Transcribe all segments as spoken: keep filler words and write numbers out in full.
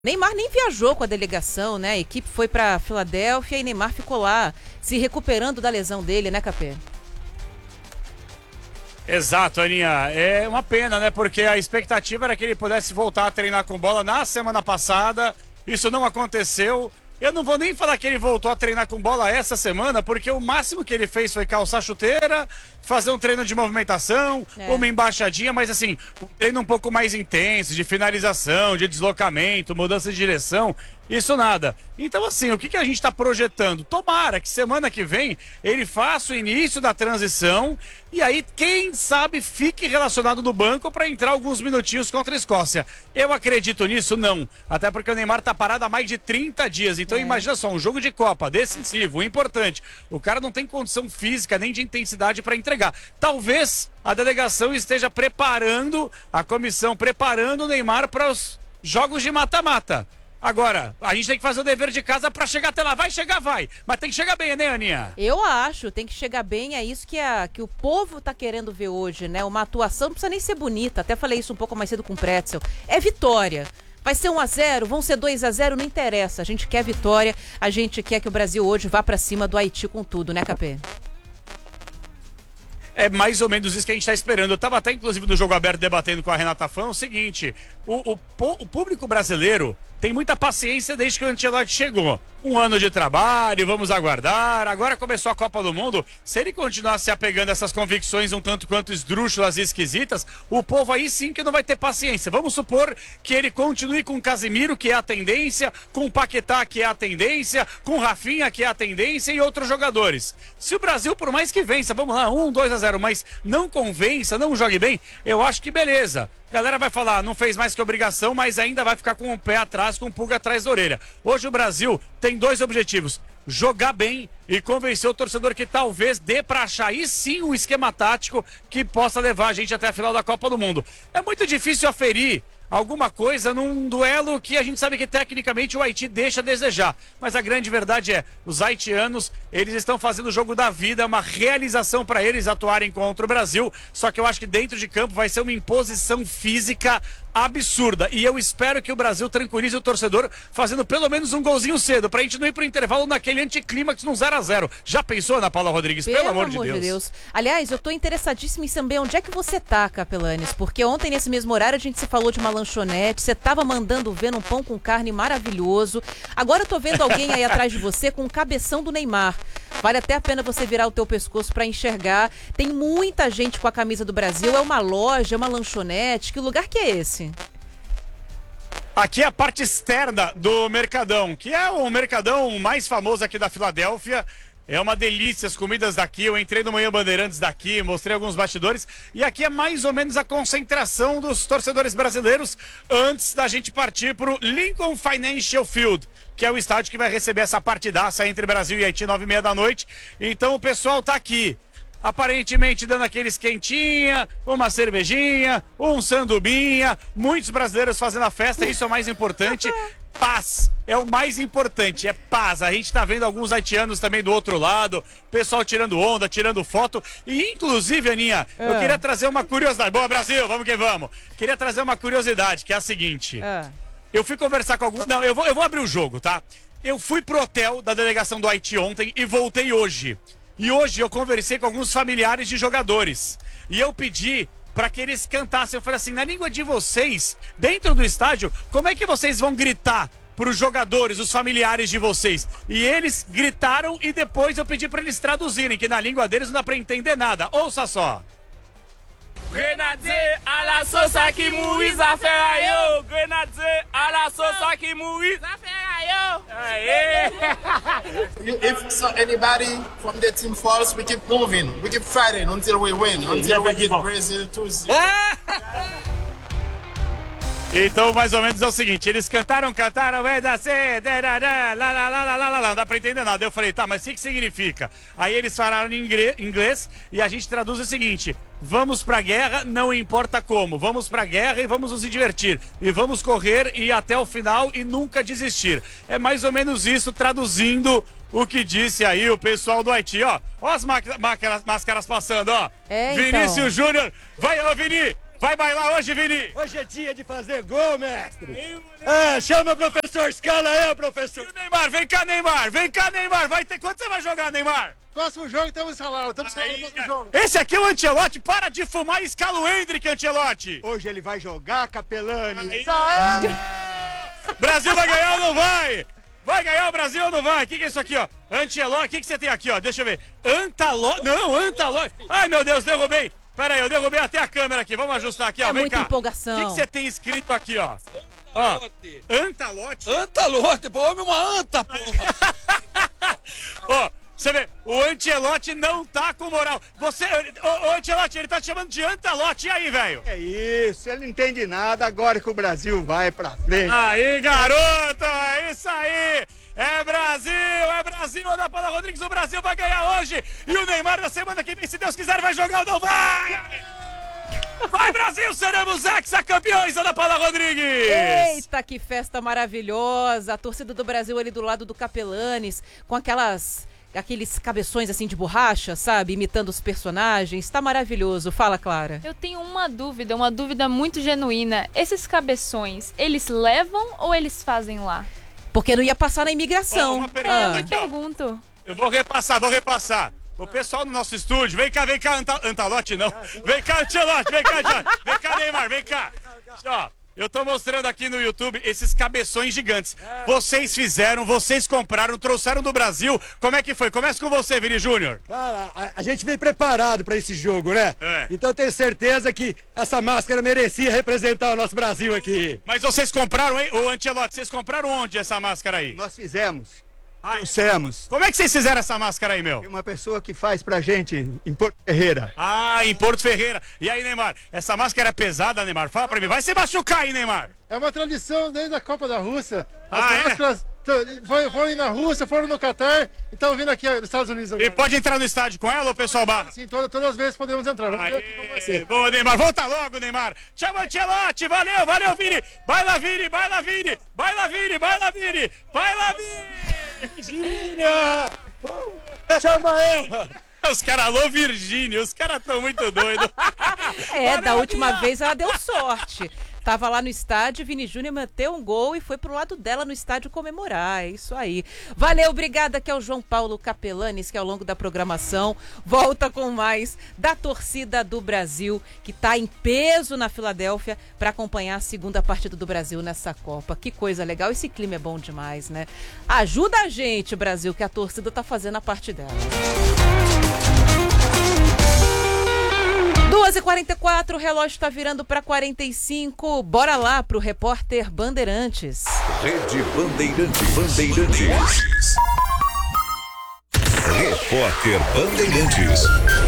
Neymar nem viajou com a delegação, né? A equipe foi pra Filadélfia e Neymar ficou lá, se recuperando da lesão dele, né, Capê? Exato, Aninha. É uma pena, né? Porque a expectativa era que ele pudesse voltar a treinar com bola na semana passada. Isso não aconteceu. Eu não vou nem falar que ele voltou a treinar com bola essa semana, porque o máximo que ele fez foi calçar chuteira, fazer um treino de movimentação, é. uma embaixadinha, mas assim, um treino um pouco mais intenso, de finalização, de deslocamento, mudança de direção, isso nada. Então assim, o que, que a gente está projetando? Tomara que semana que vem ele faça o início da transição e aí, quem sabe, fique relacionado no banco para entrar alguns minutinhos contra a Escócia. Eu acredito nisso? Não. Até porque o Neymar está parado há mais de trinta dias. Então é. imagina só, um jogo de Copa, decisivo, importante. O cara não tem condição física nem de intensidade para entregar. Talvez a delegação esteja preparando, a comissão preparando o Neymar para os jogos de mata-mata. Agora, a gente tem que fazer o dever de casa pra chegar até lá. Vai chegar, vai. Mas tem que chegar bem, né, Aninha? Eu acho, tem que chegar bem. É isso que, a, que o povo tá querendo ver hoje, né? Uma atuação, não precisa nem ser bonita. Até falei isso um pouco mais cedo com o Pretzel. É vitória. Vai ser um a zero, vão ser dois a zero, não interessa. A gente quer vitória, a gente quer que o Brasil hoje vá pra cima do Haiti com tudo, né, Capê? É mais ou menos isso que a gente está esperando. Eu estava até, inclusive, no Jogo Aberto debatendo com a Renata Fã o seguinte: o, o, o público brasileiro tem muita paciência desde que o Ancelotti chegou. Um ano de trabalho, vamos aguardar. Agora começou a Copa do Mundo. Se ele continuar se apegando a essas convicções um tanto quanto esdrúxulas e esquisitas, o povo aí sim que não vai ter paciência. Vamos supor que ele continue com o Casemiro, que é a tendência, com o Paquetá, que é a tendência, com o Rafinha, que é a tendência, e outros jogadores. Se o Brasil, por mais que vença, vamos lá, um, dois a zero, mas não convença, não jogue bem, eu acho que beleza. A galera vai falar, não fez mais que obrigação, mas ainda vai ficar com o pé atrás, com o pulga atrás da orelha. Hoje o Brasil tem dois objetivos: jogar bem e convencer o torcedor que talvez dê pra achar aí sim um esquema tático que possa levar a gente até a final da Copa do Mundo. É muito difícil aferir alguma coisa num duelo que a gente sabe que tecnicamente o Haiti deixa a desejar. Mas a grande verdade é, os haitianos, eles estão fazendo o jogo da vida, é uma realização para eles atuarem contra o Brasil. Só que eu acho que dentro de campo vai ser uma imposição física absurda. E eu espero que o Brasil tranquilize o torcedor fazendo pelo menos um golzinho cedo, pra gente não ir pro intervalo naquele anticlímax num zero a zero. Já pensou, Ana Paula Rodrigues? Pelo, pelo amor, amor de, Deus. de Deus. Aliás, eu tô interessadíssima em saber onde é que você tá, Capelanes, porque ontem nesse mesmo horário a gente se falou de uma lanchonete, você tava mandando ver um pão com carne maravilhoso. Agora eu tô vendo alguém aí atrás de você com o cabeção do Neymar. Vale até a pena você virar o teu pescoço pra enxergar. Tem muita gente com a camisa do Brasil, é uma loja, é uma lanchonete. Que lugar que é esse? Aqui é a parte externa do Mercadão, que é o Mercadão mais famoso aqui da Filadélfia. É uma delícia as comidas daqui. Eu entrei no Manhã Bandeirantes daqui, mostrei alguns bastidores. E aqui é mais ou menos a concentração dos torcedores brasileiros antes da gente partir para o Lincoln Financial Field, que é o estádio que vai receber essa partidaça entre Brasil e Haiti, nove e meia da noite. Então o pessoal tá aqui, aparentemente dando aquele esquentinha, uma cervejinha, um sandubinha, muitos brasileiros fazendo a festa, isso é o mais importante. Paz é o mais importante, é paz. A gente tá vendo alguns haitianos também do outro lado, pessoal tirando onda, tirando foto. E inclusive, Aninha, é. eu queria trazer uma curiosidade. Boa, Brasil, vamos que vamos. Queria trazer uma curiosidade, que é a seguinte. É. Eu fui conversar com alguns... Não, eu vou, eu vou abrir o jogo, tá? Eu fui pro hotel da delegação do Haiti ontem e voltei hoje. E hoje eu conversei com alguns familiares de jogadores. E eu pedi para que eles cantassem. Eu falei assim, na língua de vocês, dentro do estádio, como é que vocês vão gritar para os jogadores, os familiares de vocês? E eles gritaram e depois eu pedi para eles traduzirem, que na língua deles não dá para entender nada. Ouça só. Grenadier à la sauce qui mourit, ça fait aïe. Grenadier à la sauce qui mourit, ça fait aïe. If so anybody from the team falls, we keep moving. We keep fighting until we win, until we get Brazil two zero. Então, mais ou menos é o seguinte, eles cantaram, cantaram, vai dar certo, lá, lá, lá, lá, lá, lá, não dá pra entender nada. Eu falei, tá, mas o que, que significa? Aí eles falaram em inglês e a gente traduz o seguinte: vamos pra guerra, não importa como, vamos pra guerra e vamos nos divertir. E vamos correr e ir até o final e nunca desistir. É mais ou menos isso, traduzindo o que disse aí o pessoal do Haiti, ó. Ó as máscaras, máscaras passando, ó. É, Vinícius então. Júnior, vai, ó, Vini! Vai bailar hoje, Vini? Hoje é dia de fazer gol, mestre. Ah, chama o professor Scala aí, professor. E o Neymar, vem cá, Neymar. Vem cá, Neymar. Vai ter... Quanto você vai jogar, Neymar? Próximo jogo estamos escalados, estamos escalados no próximo jogo. Esse aqui é o Ancelotti. Para de fumar e escala o Hendrick, Ancelotti. Hoje ele vai jogar, Capelani. Brasil vai ganhar ou não vai? Vai ganhar o Brasil ou não vai? O que, que é isso aqui, ó? Ancelotti, o que, que você tem aqui, ó? Deixa eu ver. Antalotti. Não, Antalotti. Ai, meu Deus, derrubei. Pera aí, eu derrubei até a câmera aqui. Vamos ajustar aqui, ó. É Vem muita cá. empolgação. O que, que você tem escrito aqui, ó? Ó. Antalotti. Antalotti, pô, homem, uma anta, porra. Ó, você vê, o Ancelotti não tá com moral. Você, o, o Ancelotti, ele tá te chamando de Antalotti. E aí, velho? É isso, ele não entende nada agora que o Brasil vai pra frente. Aí, garoto, é isso aí. É Brasil, é Brasil, Ana Paula Rodrigues, o Brasil vai ganhar hoje. E o Neymar na semana que vem, se Deus quiser, vai jogar ou não vai? Vai, Brasil, seremos ex-campeões, Ana Paula Rodrigues. Eita, que festa maravilhosa. A torcida do Brasil ali do lado do Capelanes, com aquelas... aqueles cabeções assim de borracha, sabe? Imitando os personagens. Tá maravilhoso. Fala, Clara. Eu tenho uma dúvida, uma dúvida muito genuína. Esses cabeções, eles levam ou eles fazem lá? Porque não ia passar na imigração. Ó, uma pergunta Ah. aqui, ó. Pergunto. Eu vou repassar, vou repassar. O pessoal do nosso estúdio, vem cá, vem cá, Anta, Antalotti não. Vem cá, Ancelotti, vem cá, Ancelotti. Vem cá, Neymar, vem cá. Ó, eu tô mostrando aqui no YouTube esses cabeções gigantes. Vocês fizeram, vocês compraram, trouxeram do Brasil. Como é que foi? Começa com você, Vini Júnior. Cara, a, a gente veio preparado pra esse jogo, né? É. Então eu tenho certeza que essa máscara merecia representar o nosso Brasil aqui. Mas vocês compraram, hein? Ô, Ancelotti, vocês compraram onde essa máscara aí? Nós fizemos, Ai, trouxemos. como é que vocês fizeram essa máscara aí, meu? Tem uma pessoa que faz pra gente em Porto Ferreira. Ah, em Porto Ferreira. E aí, Neymar? Essa máscara é pesada, Neymar? Fala pra mim. Vai se machucar aí, Neymar. É uma tradição desde a Copa da Rússia. As Ah, é? máscaras t- foram, foram na Rússia, foram no Catar e estão vindo aqui nos Estados Unidos agora. E pode entrar no estádio com ela, ô pessoal barra? Sim, toda, todas as vezes podemos entrar. Vamos ver aqui como vai Aê, ser. boa, Neymar. Volta logo, Neymar. Chama o Ancelotti. Valeu, valeu, Vini. Vai lá, Vini, vai lá, Vini. Vai lá, Vini, vai lá, Vini. Vai lá, Vini. Virgínia. Chama ela! Os caras, alô, Virgínia. Os caras estão muito doidos. É, da Valeu, última Bia. vez ela deu sorte. Tava lá no estádio, Vini Júnior meteu um gol e foi pro lado dela no estádio comemorar. É isso aí. Valeu, obrigada, que é o João Paulo Capelanes, que ao longo da programação volta com mais da torcida do Brasil, que tá em peso na Filadélfia para acompanhar a segunda partida do Brasil nessa Copa. Que coisa legal, esse clima é bom demais, né? Ajuda a gente, Brasil, que a torcida tá fazendo a parte dela. duas e quarenta e quatro, o relógio está virando para quarenta e cinco. Bora lá pro repórter Bandeirantes. Rede Bandeirante Bandeirantes. Repórter Bandeirantes.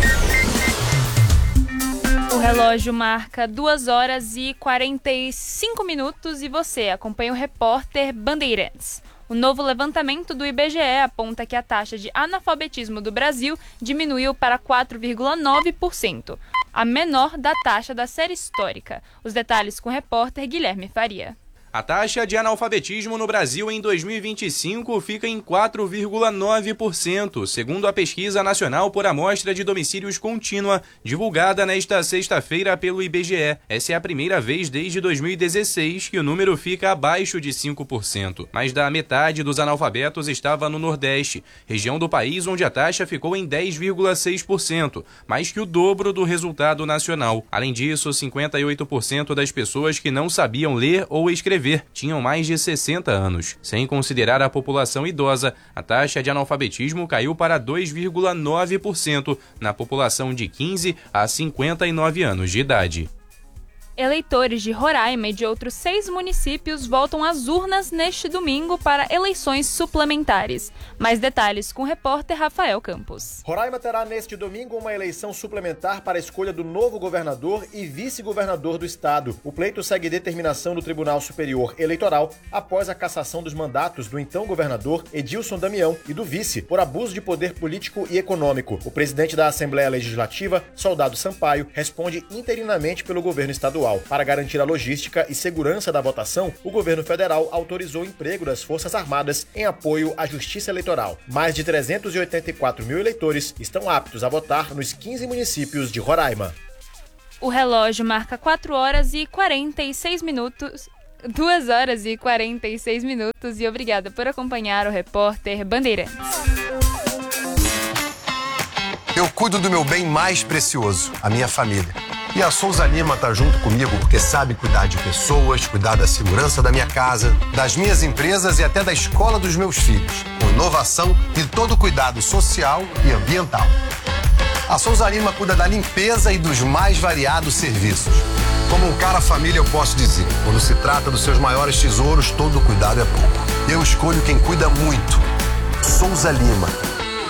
O relógio marca duas horas e quarenta e cinco minutos e você acompanha o repórter Bandeirantes. O novo levantamento do I B G E aponta que a taxa de analfabetismo do Brasil diminuiu para quatro vírgula nove por cento, a menor da taxa da série histórica. Os detalhes com o repórter Guilherme Faria. A taxa de analfabetismo no Brasil em dois mil e vinte e cinco fica em quatro vírgula nove por cento, segundo a Pesquisa Nacional por Amostra de Domicílios Contínua, divulgada nesta sexta-feira pelo I B G E. Essa é a primeira vez desde dois mil e dezesseis que o número fica abaixo de cinco por cento. Mais da metade dos analfabetos estava no Nordeste, região do país onde a taxa ficou em dez vírgula seis por cento, mais que o dobro do resultado nacional. Além disso, cinquenta e oito por cento das pessoas que não sabiam ler ou escrever tinham mais de sessenta anos. Sem considerar a população idosa, a taxa de analfabetismo caiu para dois vírgula nove por cento na população de quinze a cinquenta e nove anos de idade. Eleitores de Roraima e de outros seis municípios voltam às urnas neste domingo para eleições suplementares. Mais detalhes com o repórter Rafael Campos. Roraima terá neste domingo uma eleição suplementar para a escolha do novo governador e vice-governador do estado. O pleito segue determinação do Tribunal Superior Eleitoral após a cassação dos mandatos do então governador Edilson Damião e do vice por abuso de poder político e econômico. O presidente da Assembleia Legislativa, Soldado Sampaio, responde interinamente pelo governo estadual. Para garantir a logística e segurança da votação, o governo federal autorizou o emprego das Forças Armadas em apoio à Justiça Eleitoral. Mais de trezentos e oitenta e quatro mil eleitores estão aptos a votar nos quinze municípios de Roraima. O relógio marca quatro horas e quarenta e seis minutos. duas horas e quarenta e seis minutos e obrigada por acompanhar o Repórter Bandeirantes. Eu cuido do meu bem mais precioso, a minha família. E a Souza Lima tá junto comigo porque sabe cuidar de pessoas, cuidar da segurança da minha casa, das minhas empresas e até da escola dos meus filhos, com inovação e todo cuidado social e ambiental. A Souza Lima cuida da limpeza e dos mais variados serviços. Como um cara família, eu posso dizer, quando se trata dos seus maiores tesouros, todo cuidado é pouco. Eu escolho quem cuida muito. Souza Lima.